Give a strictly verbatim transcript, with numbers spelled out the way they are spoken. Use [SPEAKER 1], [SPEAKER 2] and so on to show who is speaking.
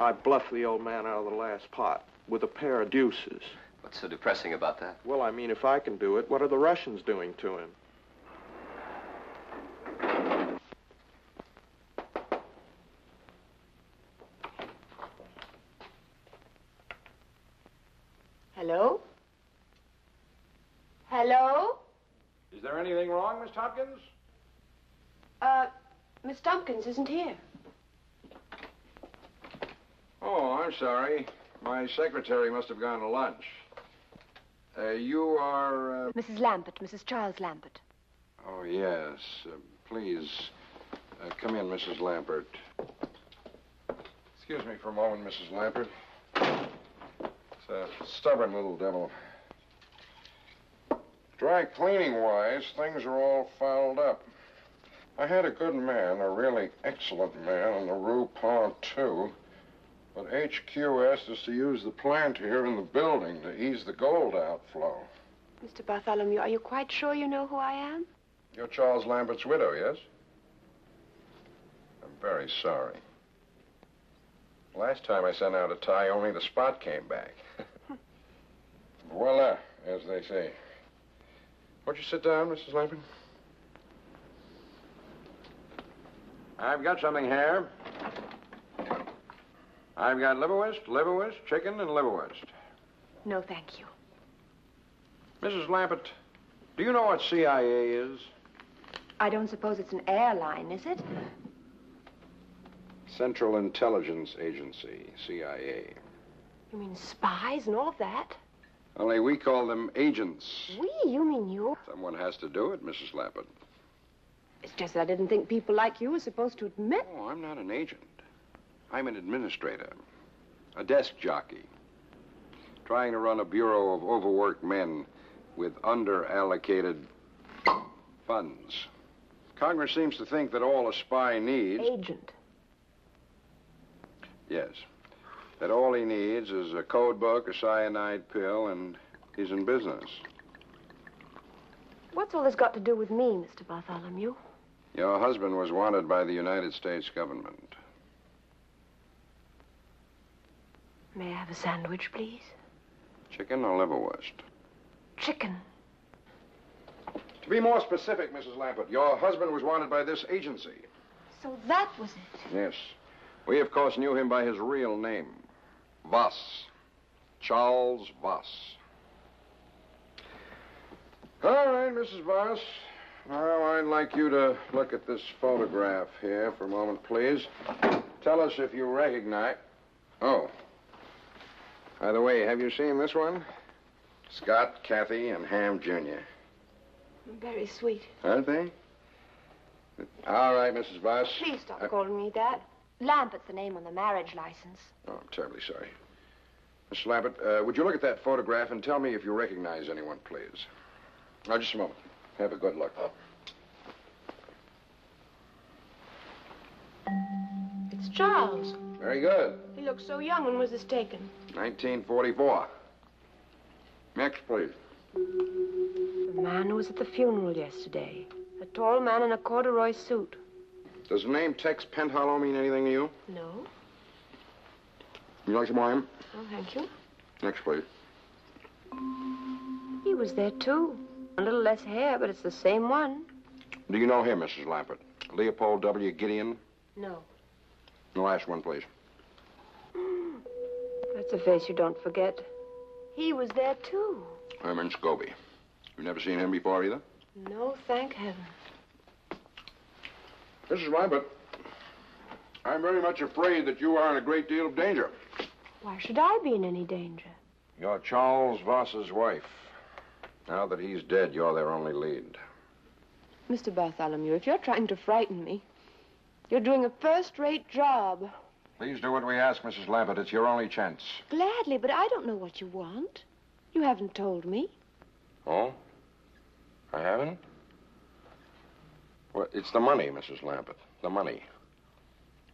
[SPEAKER 1] I bluffed the old man out of the last pot with a pair of deuces.
[SPEAKER 2] What's so depressing about that?
[SPEAKER 1] Well, I mean, if I can do it, what are the Russians doing to him?
[SPEAKER 3] Hello? Hello?
[SPEAKER 4] Is there anything wrong, Miss Tompkins?
[SPEAKER 3] Uh, Miss Tompkins isn't here.
[SPEAKER 4] Oh, I'm sorry. My secretary must have gone to lunch. Uh, you are, uh...
[SPEAKER 3] Missus Lambert, Missus Charles Lambert.
[SPEAKER 4] Oh, yes. Uh, please, uh, come in, Missus Lambert. Excuse me for a moment, Missus Lambert. It's a stubborn little devil. Dry cleaning-wise, things are all fouled up. I had a good man, a really excellent man, on the Rue Pont, too. But H Q asked us to use the plant here in the building to ease the gold outflow.
[SPEAKER 3] Mister Bartholomew, are you quite sure you know who I am?
[SPEAKER 4] You're Charles Lambert's widow, yes? I'm very sorry. Last time I sent out a tie, only the spot came back. Voila, as they say. Won't you sit down, Missus Lambert? I've got something here. I've got liverwurst, liverwurst, chicken, and liverwurst.
[SPEAKER 3] No, thank you.
[SPEAKER 4] Missus Lambert, do you know what C I A is?
[SPEAKER 3] I don't suppose it's an airline, is it?
[SPEAKER 4] Central Intelligence Agency, C I A.
[SPEAKER 3] You mean spies and all of that?
[SPEAKER 4] Only we call them agents.
[SPEAKER 3] We? You mean you?
[SPEAKER 4] Someone has to do it, Missus Lambert.
[SPEAKER 3] It's just that I didn't think people like you were supposed to admit.
[SPEAKER 4] Oh, I'm not an agent. I'm an administrator, a desk jockey, trying to run a bureau of overworked men with under-allocated funds. Congress seems to think that all a spy needs...
[SPEAKER 3] Agent.
[SPEAKER 4] Yes. That all he needs is a code book, a cyanide pill, and he's in business.
[SPEAKER 3] What's all this got to do with me, Mister Bartholomew?
[SPEAKER 4] Your husband was wanted by the United States government.
[SPEAKER 3] May I have a sandwich, please?
[SPEAKER 4] Chicken or liverwurst?
[SPEAKER 3] Chicken.
[SPEAKER 4] To be more specific, Missus Lambert, your husband was wanted by this agency.
[SPEAKER 3] So that was it?
[SPEAKER 4] Yes. We, of course, knew him by his real name. Voss. Charles Voss. All right, Missus Voss. Now, I'd like you to look at this photograph here for a moment, please. Tell us if you recognize... Oh. By the way, have you seen this one? Scott, Kathy, and Ham Junior
[SPEAKER 3] Very sweet.
[SPEAKER 4] Aren't they? All right, Missus Voss.
[SPEAKER 3] Please stop
[SPEAKER 4] uh,
[SPEAKER 3] calling me that. Lambert's the name on the marriage license.
[SPEAKER 4] Oh, I'm terribly sorry. Miss Lambert, uh, would you look at that photograph and tell me if you recognize anyone, please? Now, just a moment. Have a good look.
[SPEAKER 3] It's Charles.
[SPEAKER 4] Very good.
[SPEAKER 3] He looks so young. When was this taken?
[SPEAKER 4] nineteen forty-four. Next, please.
[SPEAKER 3] The man who was at the funeral yesterday. A tall man in a corduroy suit.
[SPEAKER 4] Does the name Tex Penthollow mean anything to you?
[SPEAKER 3] No.
[SPEAKER 4] You like some wine?
[SPEAKER 3] Oh, thank you.
[SPEAKER 4] Next, please.
[SPEAKER 3] He was there, too. A little less hair, but it's the same one.
[SPEAKER 4] Do you know him, Missus Lambert? Leopold W. Gideon?
[SPEAKER 3] No.
[SPEAKER 4] The last one, please.
[SPEAKER 3] That's a face you don't forget. He was there, too.
[SPEAKER 4] Herman Scobie. You've never seen him before, either?
[SPEAKER 3] No, thank heaven.
[SPEAKER 4] Missus Lambert, I'm very much afraid that you are in a great deal of danger.
[SPEAKER 3] Why should I be in any danger?
[SPEAKER 4] You're Charles Voss's wife. Now that he's dead, you're their only lead.
[SPEAKER 3] Mister Bartholomew, if you're trying to frighten me, you're doing a first-rate job.
[SPEAKER 4] Please do what we ask, Missus Lambert. It's your only chance.
[SPEAKER 3] Gladly, but I don't know what you want. You haven't told me.
[SPEAKER 4] Oh? I haven't? Well, it's the money, Missus Lambert. The money.